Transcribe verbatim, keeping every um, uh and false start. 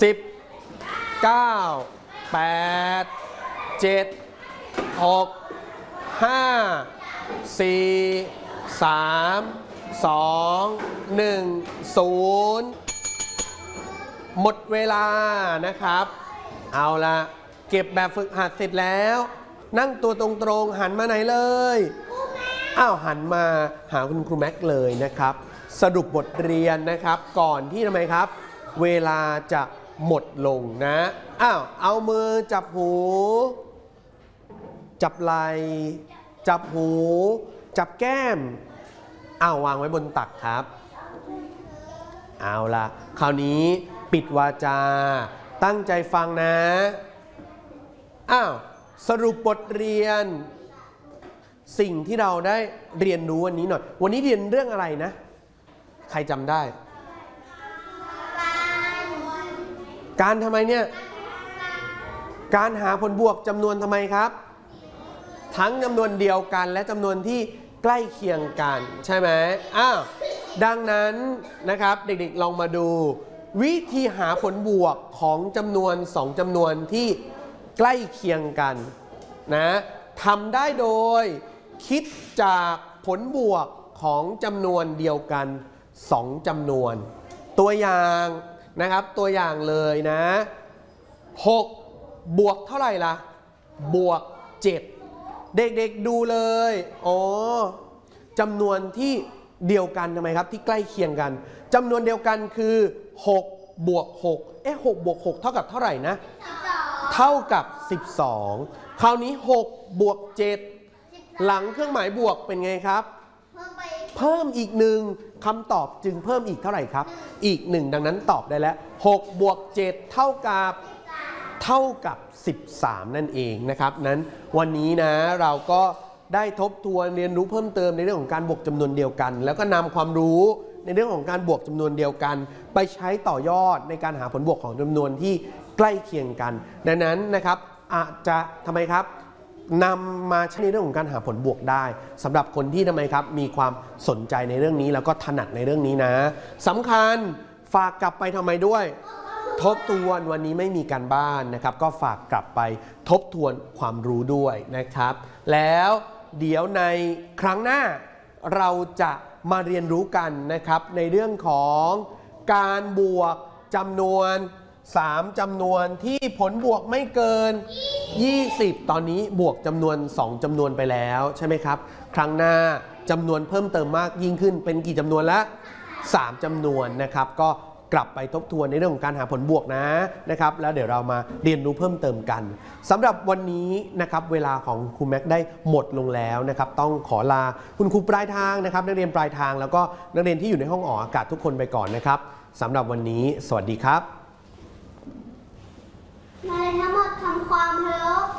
สิบ เก้า แปด เจ็ด หก ห้า สี่ สาม สอง หนึ่ง ศูนย์หมดเวลานะครับเอาละเก็บแบบฝึกหัดเสร็จแล้วนั่งตัวตรงๆหันมาไหนเลยอ้าวหันมาหาคุณครูแม็กเลยนะครับสรุปบทเรียนนะครับก่อนที่ทำไมครับเวลาจะหมดลงนะอ้าวเอามือจับหูจับไหล่จับหูจับแก้มอ้าววางไว้บนตักครับเอาละคราวนี้ปิดวาจาตั้งใจฟังนะอ้าวสรุปบทเรียนสิ่งที่เราได้เรียนรู้วันนี้หน่อยวันนี้เรียนเรื่องอะไรนะใครจำได้การทำไมเนี่ยการหาผลบวกจำนวนทำไมครับทั้งจำนวนเดียวกันและจำนวนที่ใกล้เคียงกันใช่ไหมอ้าวดังนั้นนะครับเด็กๆลองมาดูวิธีหาผลบวกของจำนวนสองจำนวนที่ใกล้เคียงกันนะทำได้โดยคิดจากผลบวกของจำนวนเดียวกันสองจำนวนตัวอย่างนะครับตัวอย่างเลยนะหกบวกเท่าไหร่ล่ะบวกเจ็ดเด็กๆดูเลยอ๋อจำนวนที่เดียวกันทำไมครับที่ใกล้เคียงกันจำนวนเดียวกันคือหกบวกหกเอ๊ะหกบวกหกเท่ากับเท่าไหร่นะเท่ากับสิบสองคราวนี้หกบวกเจ็ดหลังเครื่องหมายบวกเป็นไงครับเพิ่มอีกหนึ่งคำตอบจึงเพิ่มอีกเท่าไหร่ครับอีกหนึ่งดังนั้นตอบได้แล้วหกบวกเจ็ดเท่ากับเท่ากับสิบสามนั่นเองนะครับนั้นวันนี้นะเราก็ได้ทบทวนเรียนรู้เพิ่มเติมในเรื่องของการบวกจำนวนเดียวกันแล้วก็นำความรู้ในเรื่องของการบวกจำนวนเดียวกันไปใช้ต่อยอดในการหาผลบวกของจำนวนที่ใกล้เคียงกันดังนั้นนะครับอาจจะทำไมครับนำมาใช้ในเรื่องของการหาผลบวกได้สำหรับคนที่ทำไมครับมีความสนใจในเรื่องนี้แล้วก็ถนัดในเรื่องนี้นะสำคัญฝากกลับไปทำไมด้วยทบทวนวันนี้ไม่มีการบ้านนะครับก็ฝากกลับไปทบทวนความรู้ด้วยนะครับแล้วเดี๋ยวในครั้งหน้าเราจะมาเรียนรู้กันนะครับในเรื่องของการบวกจำนวนสามจำนวนที่ผลบวกไม่เกินยี่สิบตอนนี้บวกจำนวนสองจำนวนไปแล้วใช่ไหมครับครั้งหน้าจำนวนเพิ่มเติมมากยิ่งขึ้นเป็นกี่จำนวนละสามจำนวนนะครับก็กลับไปทบทวนในเรื่องของการหาผลบวกนะนะครับแล้วเดี๋ยวเรามาเรียนรู้เพิ่มเติมกันสำหรับวันนี้นะครับเวลาของครูแม็กได้หมดลงแล้วนะครับต้องขอลาคุณครูปลายทางนะครับนักเรียนปลายทางแล้วก็นักเรียนที่อยู่ในห้องออกอากาศทุกคนไปก่อนนะครับสำหรับวันนี้สวัสดีครับนักเรียนทั้งหมดทำความเคารพ